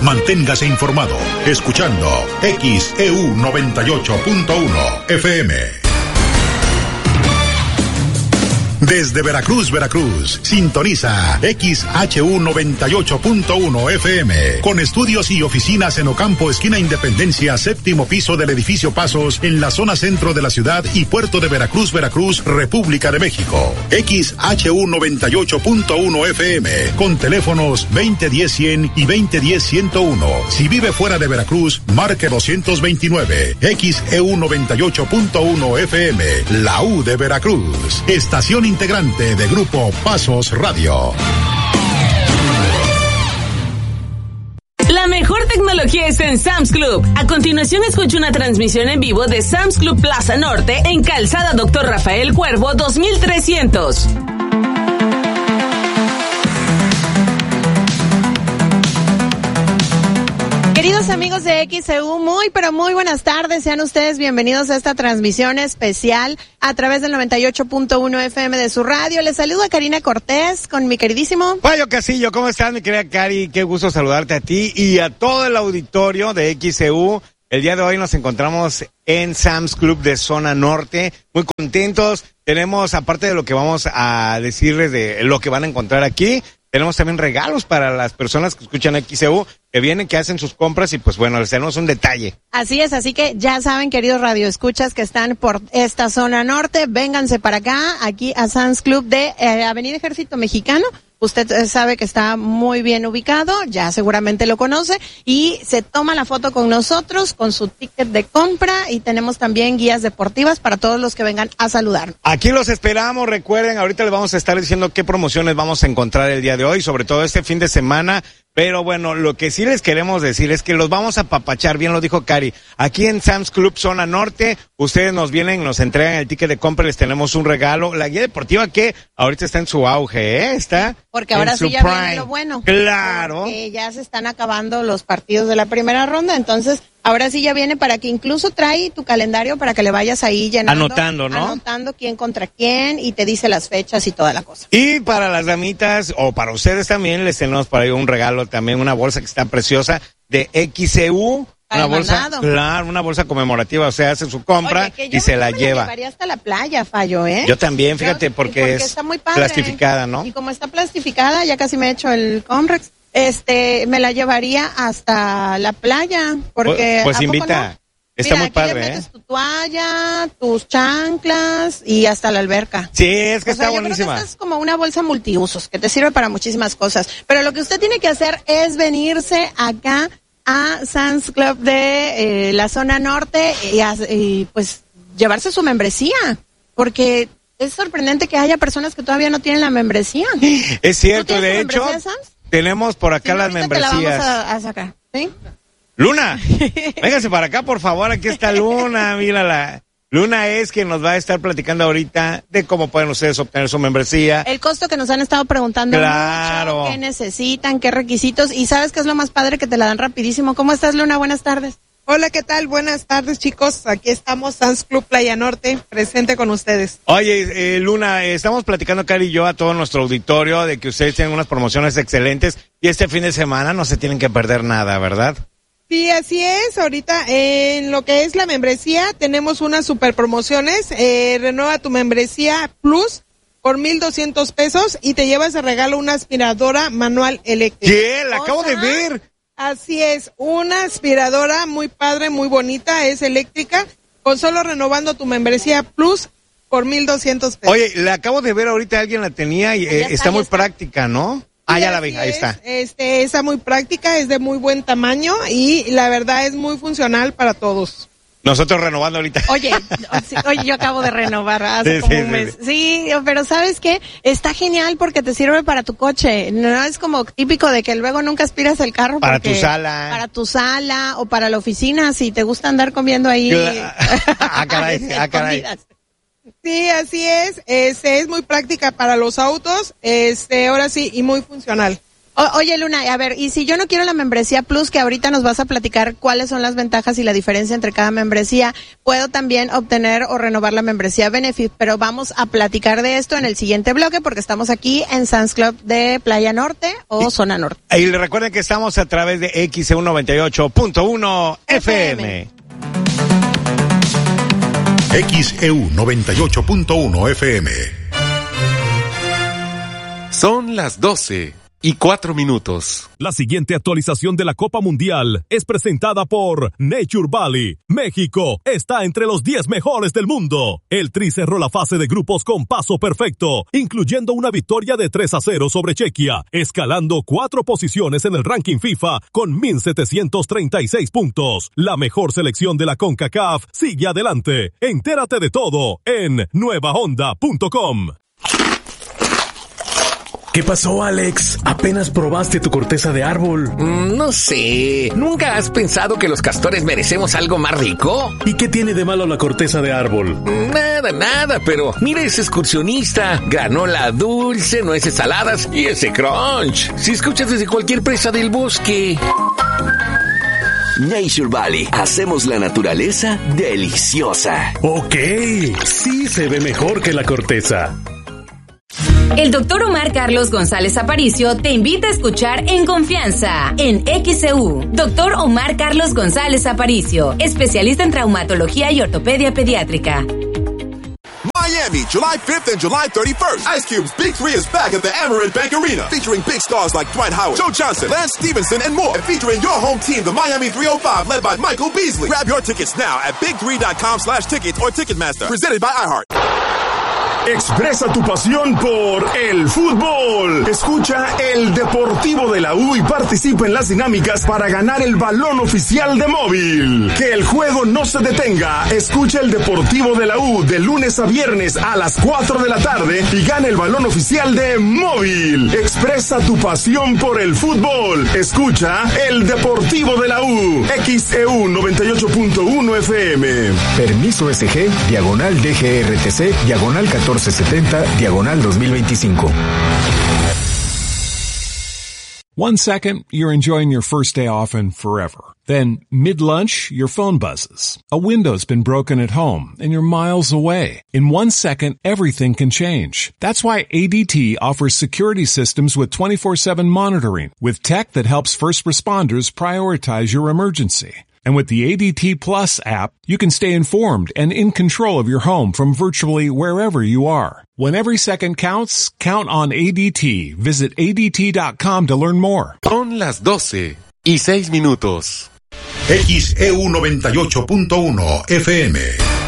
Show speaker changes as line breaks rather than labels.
Manténgase informado escuchando XEU 98.1 FM. Desde Veracruz, Veracruz, sintoniza XHU 98.1 FM, con estudios y oficinas en Ocampo, esquina Independencia, séptimo piso del edificio Pasos, en la zona centro de la ciudad y puerto de Veracruz, Veracruz, República de México. XHU 98.1 FM, con teléfonos 2010-100 y 2010-101. Si vive fuera de Veracruz, marque 229. XEU 98.1 FM, la U de Veracruz. Estación integrante de Grupo Pasos Radio.
La mejor tecnología está en Sam's Club. A continuación escucha una transmisión en vivo de Sam's Club Plaza Norte en Calzada Dr. Rafael Cuervo 2300.
Queridos amigos de XEU, muy buenas tardes. Sean ustedes bienvenidos a esta transmisión especial a través del 98.1 FM de su radio. Les saludo a Karina Cortés con mi queridísimo
Payo Casillo. ¿Cómo estás, mi querida Cari? Qué gusto saludarte a ti y a todo el auditorio de XEU. El día de hoy nos encontramos en Sam's Club de Zona Norte. Muy contentos. Tenemos, aparte de lo que vamos a decirles de lo que van a encontrar aquí, tenemos también regalos para las personas que escuchan XEU, que vienen, que hacen sus compras y pues bueno, les tenemos un detalle.
Así es, así que ya saben, queridos radioescuchas que están por esta zona norte, vénganse para acá, aquí a Sam's Club de Avenida Ejército Mexicano. Usted sabe que está muy bien ubicado, ya seguramente lo conoce, y se toma la foto con nosotros, con su ticket de compra, y tenemos también guías deportivas para todos los que vengan a saludar.
Aquí los esperamos, recuerden, ahorita les vamos a estar diciendo qué promociones vamos a encontrar el día de hoy, sobre todo este fin de semana. Pero bueno, lo que sí les queremos decir es que los vamos a apapachar, bien lo dijo Cari. Aquí en Sam's Club Zona Norte, ustedes nos vienen, nos entregan el ticket de compra, les tenemos un regalo. La guía deportiva que ahorita está en su auge, Está
porque ahora sí ya
prime.
Viene lo bueno.
Claro.
Porque ya se están acabando los partidos de la primera ronda, entonces ahora sí ya viene para que incluso trae tu calendario para que le vayas ahí llenando.
Anotando, ¿no?
Anotando quién contra quién y te dice las fechas y toda la cosa.
Y para las damitas, o para ustedes también, les tenemos por ahí un regalo, también una bolsa que está preciosa de XEU. Una bolsa,
mandado.
Claro, una bolsa conmemorativa, o sea, hace su compra.
Oye, y
se la lleva.
La llevaría hasta la playa, Fallo,
Yo también, fíjate, porque es
está muy padre,
plastificada, ¿no?
Y como está plastificada, ya casi me he hecho el Comrex, me la llevaría hasta la playa, porque
pues
¿a
invita.
poco no?
Está
Mira,
muy padre,
aquí le metes tu toalla, tus chanclas y hasta la alberca.
Sí, es que está
yo
buenísima.
Creo que esta es como una bolsa multiusos que te sirve para muchísimas cosas. Pero lo que usted tiene que hacer es venirse acá a Sam's Club de la zona norte y pues llevarse su membresía, porque es sorprendente que haya personas que todavía no tienen la membresía.
Es cierto,
¿Tú
de
tienes tu
hecho,
membresía, Sam's?
tenemos por acá
Si no,
las
ahorita te la
membresías.
vamos a sacar, ¿sí?
Luna, véngase para acá, por favor, aquí está Luna, mírala. Luna es quien nos va a estar platicando ahorita de cómo pueden ustedes obtener su membresía.
El costo que nos han estado preguntando
Claro.
mucho, qué necesitan, qué requisitos, y ¿sabes qué es lo más padre? Que te la dan rapidísimo. ¿Cómo estás, Luna? Buenas tardes.
Hola, ¿qué tal? Buenas tardes, chicos. Aquí estamos, Sam's Club Playa Norte, presente con ustedes.
Oye, Luna, estamos platicando, Cari y yo, a todo nuestro auditorio de que ustedes tienen unas promociones excelentes y este fin de semana no se tienen que perder nada, ¿verdad?
Sí, así es. Ahorita en lo que es la membresía tenemos unas super promociones. Renueva tu membresía Plus por 1,200 pesos y te llevas de regalo una aspiradora manual eléctrica.
¿Qué? La acabo de ver.
Así es, una aspiradora muy padre, muy bonita, es eléctrica, con solo renovando tu membresía Plus por 1,200 pesos.
Oye, la acabo de ver ahorita, alguien la tenía y está muy práctica, ¿no? Ah, ya la vi, ahí está.
Esa muy práctica, es de muy buen tamaño y la verdad es muy funcional para todos.
Nosotros renovando ahorita.
Oye, yo acabo de renovar hace como un mes. Sí, pero ¿sabes qué? Está genial porque te sirve para tu coche. No es como típico de que luego nunca aspiras el carro.
Para tu sala.
Para tu sala o para la oficina, si te gusta andar comiendo ahí.
Caray.
Sí, así es. Es muy práctica para los autos. Ahora sí, y muy funcional.
Oye, Luna, a ver, y si yo no quiero la membresía Plus, que ahorita nos vas a platicar cuáles son las ventajas y la diferencia entre cada membresía, puedo también obtener o renovar la membresía Benefit, pero vamos a platicar de esto en el siguiente bloque porque estamos aquí en Sam's Club de Playa Norte o Zona Norte.
Y recuerden que estamos a través de XEU 98.1 FM.
XEU 98.1 FM.
Son las 12:04.
La siguiente actualización de la Copa Mundial es presentada por Nature Valley. México está entre los 10 mejores del mundo. El Tri cerró la fase de grupos con paso perfecto, incluyendo una victoria de 3-0 sobre Chequia, escalando 4 posiciones en el ranking FIFA con 1,736 puntos. La mejor selección de la CONCACAF sigue adelante. Entérate de todo en nuevahonda.com.
¿Qué pasó, Alex? ¿Apenas probaste tu corteza de árbol?
No sé. ¿Nunca has pensado que los castores merecemos algo más rico?
¿Y qué tiene de malo la corteza de árbol?
Nada, pero mira ese excursionista. Granola dulce, nueces saladas y ese crunch. Si escuchas desde cualquier presa del bosque.
Nature Valley. Hacemos la naturaleza deliciosa.
Ok, sí se ve mejor que la corteza.
El doctor Omar Carlos González Aparicio te invita a escuchar En Confianza, en XEU. Doctor Omar Carlos González Aparicio, especialista en traumatología y ortopedia pediátrica.
Miami, July 5th and July 31st. Ice Cube's Big 3 is back at the Amerant Bank Arena, featuring big stars like Dwight Howard, Joe Johnson, Lance Stevenson, and more. And featuring your home team, the Miami 305, led by Michael Beasley. Grab your tickets now at big3.com/tickets or Ticketmaster. Presented by iHeart.
Expresa tu pasión por el fútbol. Escucha el Deportivo de la U y participa en las dinámicas para ganar el balón oficial de Móvil. Que el juego no se detenga. Escucha el Deportivo de la U de lunes a viernes a las 4 de la tarde y gana el balón oficial de Móvil. Expresa tu pasión por el fútbol. Escucha el Deportivo de la U. XEU 98.1 FM.
Permiso SG, diagonal DGRTC, diagonal 1470, diagonal 2025.
1 second, you're enjoying your first day off and forever. Then, mid-lunch, your phone buzzes. A window's been broken at home and you're miles away. In 1 second, everything can change. That's why ADT offers security systems with 24/7 monitoring, with tech that helps first responders prioritize your emergency. And with the ADT Plus app, you can stay informed and in control of your home from virtually wherever you are. When every second counts, count on ADT. Visit ADT.com to learn more.
Son las 12:06.
XEU 98.1 FM.